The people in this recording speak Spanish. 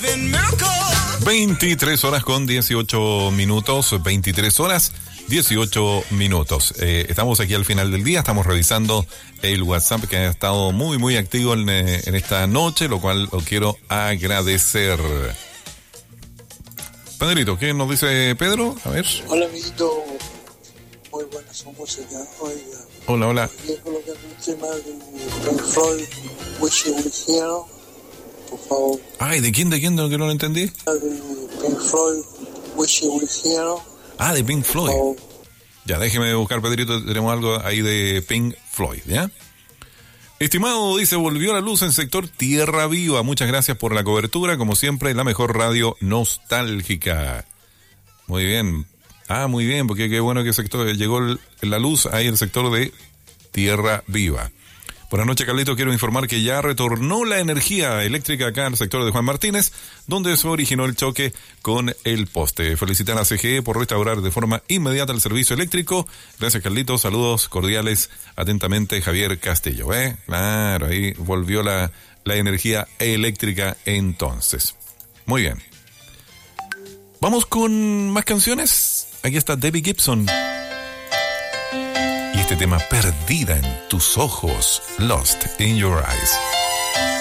23 horas con 18 minutos, 23 horas 18 minutos. Estamos aquí al final del día, estamos revisando el WhatsApp que ha estado muy activo en esta noche, lo cual lo quiero agradecer. Pedrito, ¿qué nos dice Pedro? A ver. Hola, amiguito. Muy buena su música. Oiga. Hola. Voy a colocar un tema de Pink Floyd, Wish You Were Here, por favor. Ay, ¿de quién? Que no lo entendí. De Pink Floyd, Wish You Were Here. Ah, de Pink Floyd. Por favor. Ya, déjeme buscar, Pedrito, tenemos algo ahí de Pink Floyd, ¿ya? Estimado, dice, volvió la luz en sector Tierra Viva. Muchas gracias por la cobertura. Como siempre, la mejor radio nostálgica. Muy bien. Muy bien, porque qué bueno que llegó la luz ahí en el sector de Tierra Viva. Buenas noches, Carlito. Quiero informar que ya retornó la energía eléctrica acá al sector de Juan Martínez, donde se originó el choque con el poste. Felicitar a CGE por restaurar de forma inmediata el servicio eléctrico. Gracias, Carlito. Saludos cordiales. Atentamente, Javier Castillo. Claro, ahí volvió la energía eléctrica entonces. Muy bien. Vamos con más canciones. Aquí está Debbie Gibson. Y este tema, Perdida en tus ojos, Lost in Your Eyes.